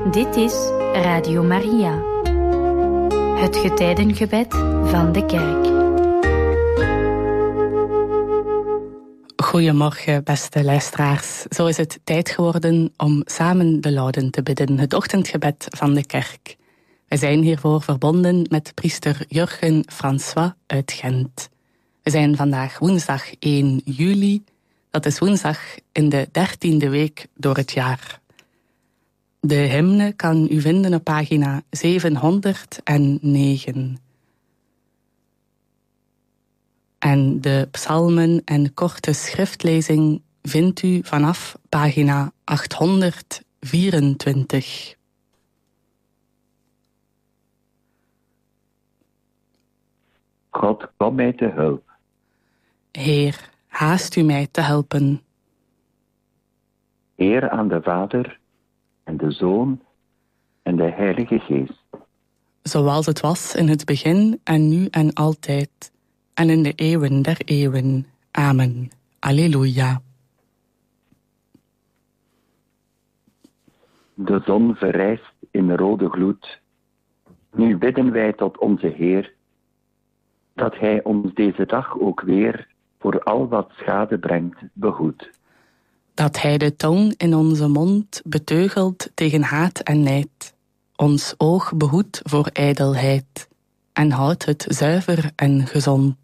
Dit is Radio Maria, het getijdengebed van de kerk. Goedemorgen, beste luisteraars. Zo is het tijd geworden om samen de Lauden te bidden, het ochtendgebed van de kerk. We zijn hiervoor verbonden met priester Jurgen François uit Gent. We zijn vandaag woensdag 1 juli, dat is woensdag in de 13e week door het jaar. De hymne kan u vinden op pagina 709. En de psalmen en korte schriftlezing vindt u vanaf pagina 824. God, kom mij te hulp. Heer, haast u mij te helpen. Eer aan de Vader en de Zoon en de Heilige Geest. Zoals het was in het begin en nu en altijd, en in de eeuwen der eeuwen. Amen. Alleluia. De zon verrijst in rode gloed. Nu bidden wij tot onze Heer, dat Hij ons deze dag ook weer voor al wat schade brengt behoedt. Dat Hij de tong in onze mond beteugelt tegen haat en nijd, ons oog behoedt voor ijdelheid en houdt het zuiver en gezond.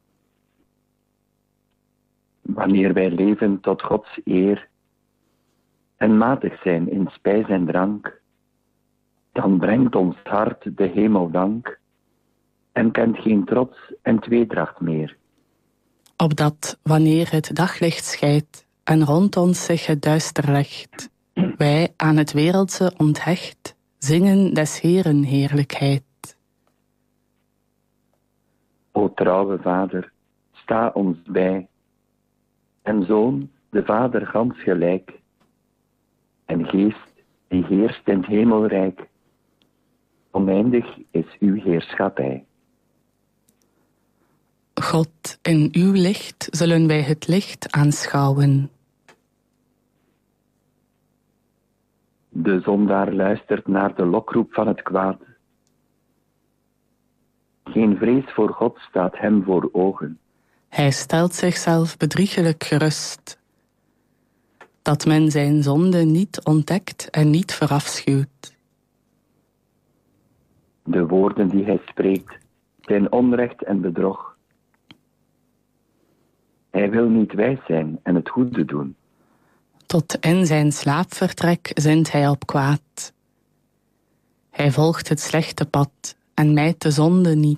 Wanneer wij leven tot Gods eer en matig zijn in spijs en drank, dan brengt ons hart de hemel dank en kent geen trots en tweedracht meer. Opdat wanneer het daglicht schijnt en rond ons zich het duister legt, wij aan het wereldse onthecht zingen des Heeren heerlijkheid. O trouwe Vader, sta ons bij, en Zoon, de Vader gans gelijk, en Geest, die heerst in het hemelrijk, oneindig is uw heerschappij. God, in uw licht zullen wij het licht aanschouwen. De zondaar luistert naar de lokroep van het kwaad. Geen vrees voor God staat hem voor ogen. Hij stelt zichzelf bedriegelijk gerust, dat men zijn zonde niet ontdekt en niet verafschuwt. De woorden die hij spreekt zijn onrecht en bedrog. Hij wil niet wijs zijn en het goede doen. Tot in zijn slaapvertrek zint hij op kwaad. Hij volgt het slechte pad en mijt de zonde niet.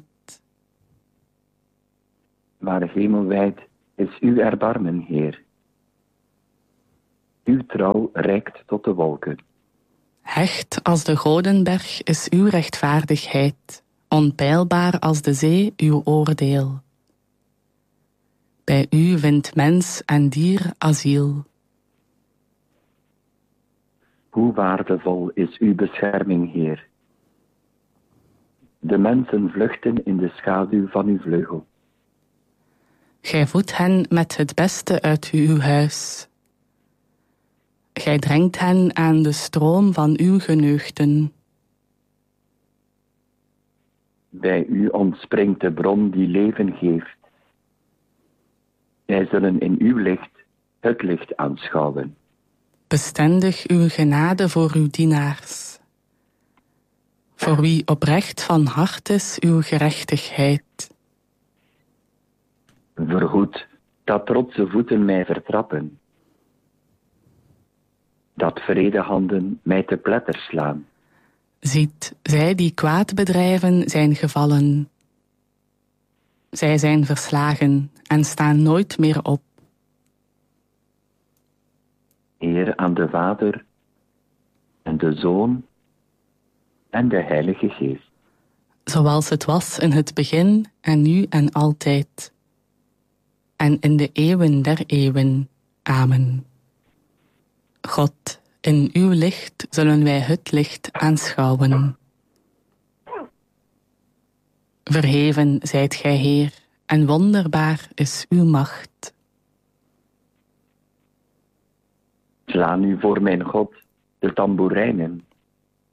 Maar hemelwijd is uw erbarmen, Heer. Uw trouw reikt tot de wolken. Hecht als de Godenberg is uw rechtvaardigheid, onpeilbaar als de zee uw oordeel. Bij u vindt mens en dier asiel. Hoe waardevol is uw bescherming, Heer. De mensen vluchten in de schaduw van uw vleugel. Gij voedt hen met het beste uit uw huis. Gij drenkt hen aan de stroom van uw geneugten. Bij u ontspringt de bron die leven geeft. Zij zullen in uw licht het licht aanschouwen. Bestendig uw genade voor uw dienaars. Voor wie oprecht van hart is uw gerechtigheid. Verhoed dat trotse voeten mij vertrappen. Dat wrede handen mij te pletter slaan. Ziet, zij die kwaad bedrijven zijn gevallen. Zij zijn verslagen en staan nooit meer op. Eer aan de Vader en de Zoon en de Heilige Geest. Zoals het was in het begin en nu en altijd. En in de eeuwen der eeuwen. Amen. God, in uw licht zullen wij het licht aanschouwen. Verheven zijt gij, Heer, en wonderbaar is uw macht. Sla nu voor mijn God de tamboerijnen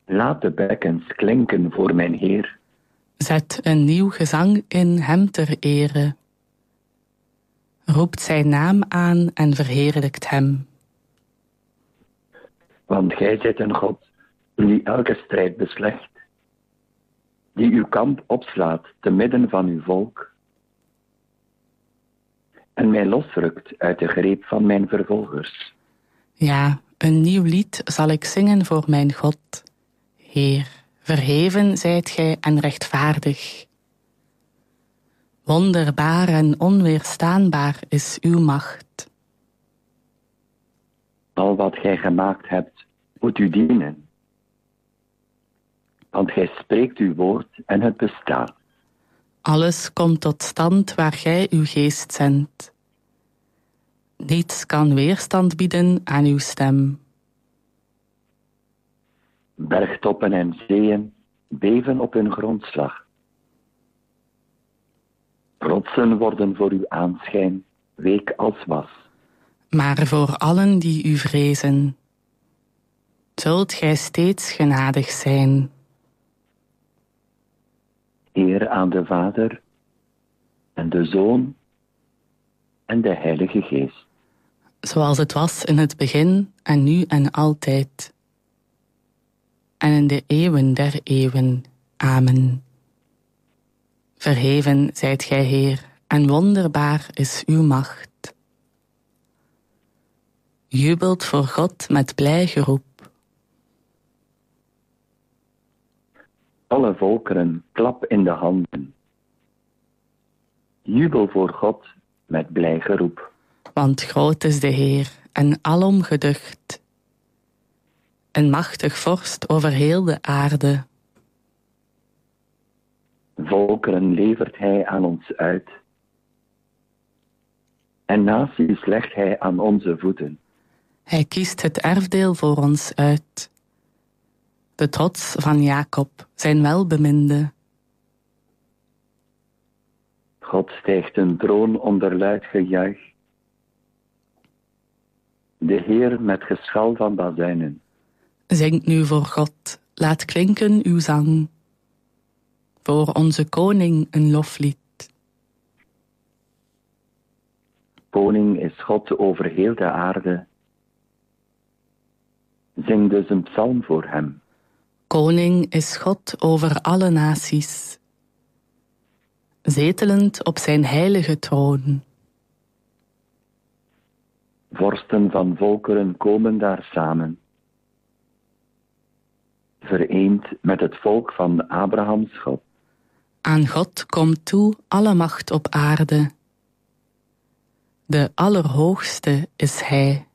Laat de bekkens klinken voor mijn Heer. Zet een nieuw gezang in hem ter ere. Roept zijn naam aan en verheerlijkt hem. Want gij zijt een God die elke strijd beslecht, die uw kamp opslaat te midden van uw volk en mij losrukt uit de greep van mijn vervolgers. Ja, een nieuw lied zal ik zingen voor mijn God. Heer, verheven zijt gij en rechtvaardig. Wonderbaar en onweerstaanbaar is uw macht. Al wat gij gemaakt hebt, moet u dienen. Want gij spreekt uw woord en het bestaat. Alles komt tot stand waar gij uw geest zendt. Niets kan weerstand bieden aan uw stem. Bergtoppen en zeeën beven op hun grondslag. Rotsen worden voor uw aanschijn week als was. Maar voor allen die u vrezen, zult gij steeds genadig zijn. Eer aan de Vader en de Zoon en de Heilige Geest. Zoals het was in het begin en nu en altijd. En in de eeuwen der eeuwen. Amen. Verheven zijt gij, Heer, en wonderbaar is uw macht. Jubelt voor God met blij geroep. Alle volkeren, klap in de handen. Jubel voor God met blij geroep. Want groot is de Heer en alom geducht. Een machtig vorst over heel de aarde. Volkeren levert hij aan ons uit. En naties legt hij aan onze voeten. Hij kiest het erfdeel voor ons uit. De trots van Jacob, zijn welbeminde. God stijgt een troon onder luid gejuich. De Heer met geschal van bazuinen. Zingt nu voor God, laat klinken uw zang. Voor onze koning een loflied. Koning is God over heel de aarde. Zing dus een psalm voor hem. Koning is God over alle naties. Zetelend op zijn heilige troon. Vorsten van volkeren komen daar samen. Vereend met het volk van Abrahams God. Aan God komt toe alle macht op aarde. De Allerhoogste is Hij.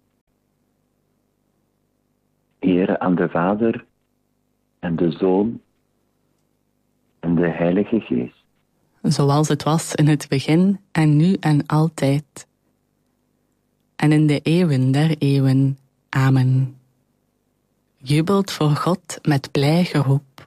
Eer aan de Vader en de Zoon en de Heilige Geest. Zoals het was in het begin en nu en altijd. En in de eeuwen der eeuwen. Amen. Jubelt voor God met blij geroep.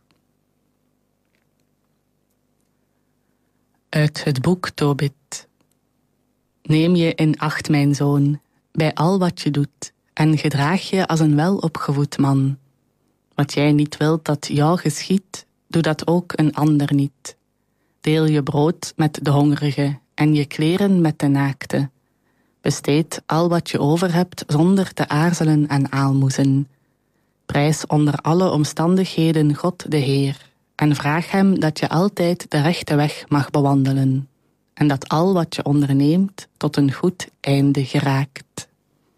Uit het boek Tobit. Neem je in acht, mijn zoon, bij al wat je doet, en gedraag je als een welopgevoed man. Wat jij niet wilt dat jou geschiedt, doe dat ook een ander niet. Deel je brood met de hongerige en je kleren met de naakte. Besteed al wat je over hebt zonder te aarzelen en aalmoezen. Prijs onder alle omstandigheden God de Heer en vraag hem dat je altijd de rechte weg mag bewandelen en dat al wat je onderneemt tot een goed einde geraakt.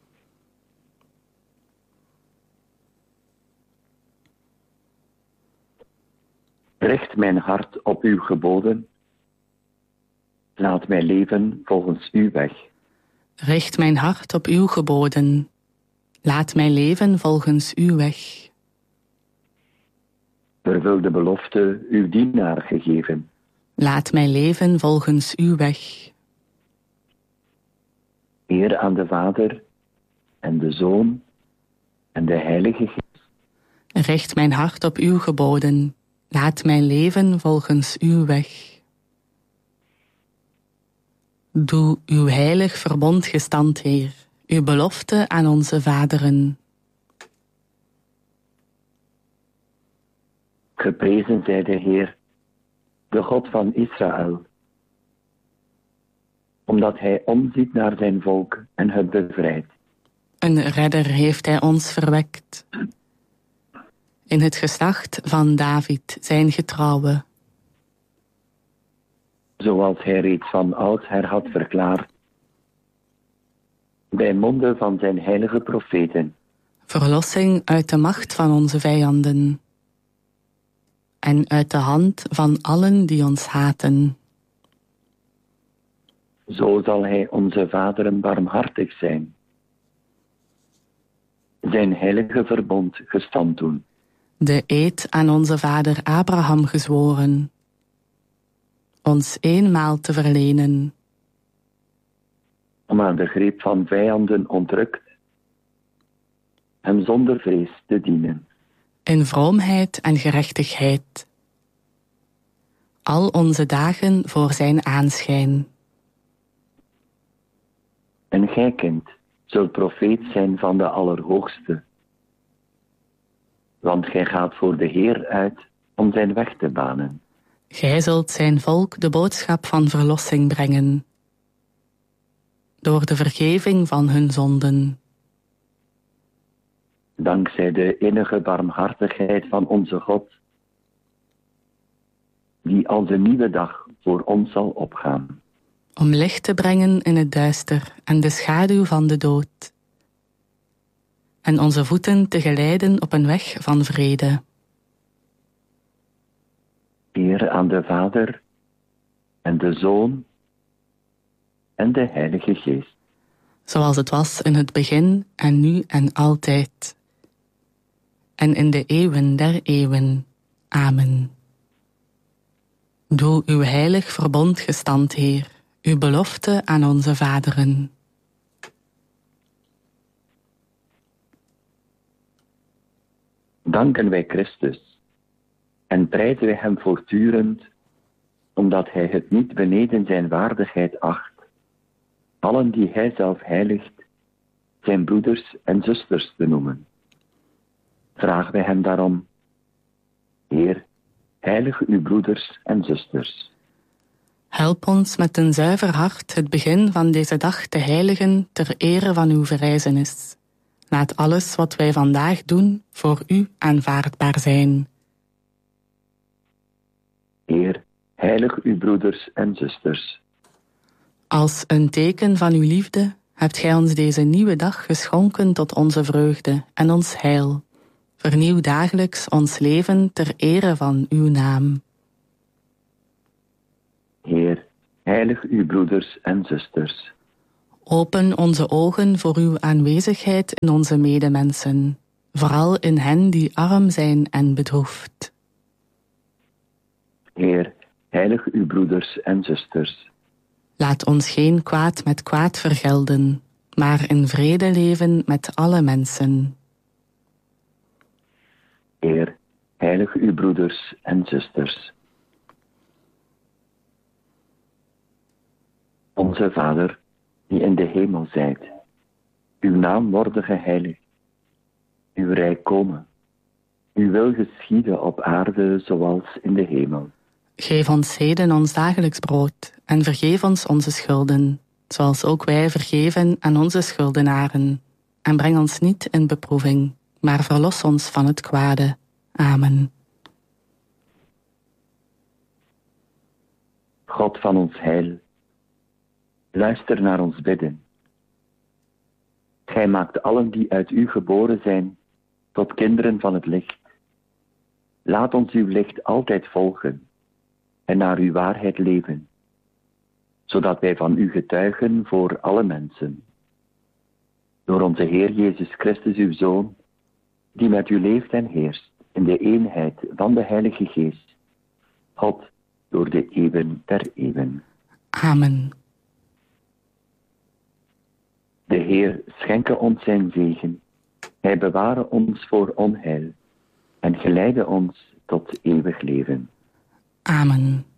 Richt mijn hart op uw geboden. Laat mij leven volgens uw weg. Richt mijn hart op uw geboden. Laat mij leven volgens uw weg. Vervul de belofte uw dienaar gegeven. Laat mij leven volgens uw weg. Eer aan de Vader en de Zoon en de Heilige Geest. Richt mijn hart op uw geboden. Laat mij leven volgens uw weg. Doe uw heilig verbond gestand, Heer, uw belofte aan onze vaderen. Geprezen zij de Heer, de God van Israël, omdat hij omziet naar zijn volk en het bevrijdt. Een redder heeft hij ons verwekt. In het geslacht van David, zijn getrouwe. Zoals hij reeds van oudsher had verklaard, bij monden van zijn heilige profeten. Verlossing uit de macht van onze vijanden. En uit de hand van allen die ons haten. Zo zal hij onze vaderen barmhartig zijn. Zijn heilige verbond gestand doen. De eed aan onze vader Abraham gezworen. Ons eenmaal te verlenen. Om aan de greep van vijanden ontrukt, hem zonder vrees te dienen. In vroomheid en gerechtigheid. Al onze dagen voor zijn aanschijn. En gij, kind, zult profeet zijn van de Allerhoogste. Want gij gaat voor de Heer uit om zijn weg te banen. Gij zult zijn volk de boodschap van verlossing brengen. Door de vergeving van hun zonden. Dankzij de innige barmhartigheid van onze God, die als een nieuwe dag voor ons zal opgaan. Om licht te brengen in het duister en de schaduw van de dood. En onze voeten te geleiden op een weg van vrede. Eer aan de Vader en de Zoon en de Heilige Geest. Zoals het was in het begin en nu en altijd. En in de eeuwen der eeuwen. Amen. Doe uw heilig verbond gestand, Heer, uw belofte aan onze vaderen. Danken wij Christus en prijzen wij hem voortdurend, omdat hij het niet beneden zijn waardigheid acht, allen die hij zelf heiligt, zijn broeders en zusters te noemen. Vragen wij hem daarom, Heer, heilig uw broeders en zusters. Help ons met een zuiver hart het begin van deze dag te heiligen ter ere van uw verrijzenis. Laat alles wat wij vandaag doen voor u aanvaardbaar zijn. Heer, heilig uw broeders en zusters. Als een teken van uw liefde hebt gij ons deze nieuwe dag geschonken tot onze vreugde en ons heil. Vernieuw dagelijks ons leven ter ere van uw naam. Heer, heilig uw broeders en zusters. Open onze ogen voor uw aanwezigheid in onze medemensen, vooral in hen die arm zijn en bedroefd. Heer, heilig uw broeders en zusters. Laat ons geen kwaad met kwaad vergelden, maar in vrede leven met alle mensen. Heer, heilig uw broeders en zusters. Onze Vader, die in de hemel zijt, uw naam worden geheiligd, uw rijk komen, uw wil geschieden op aarde zoals in de hemel. Geef ons heden ons dagelijks brood en vergeef ons onze schulden, zoals ook wij vergeven aan onze schuldenaren. En breng ons niet in beproeving, maar verlos ons van het kwade. Amen. God van ons heil, luister naar ons bidden. Gij maakt allen die uit u geboren zijn tot kinderen van het licht. Laat ons uw licht altijd volgen en naar uw waarheid leven, zodat wij van u getuigen voor alle mensen. Door onze Heer Jezus Christus, uw Zoon, die met u leeft en heerst in de eenheid van de Heilige Geest, God door de eeuwen der eeuwen. Amen. De Heer schenke ons zijn zegen. Hij beware ons voor onheil en geleide ons tot eeuwig leven. Amen.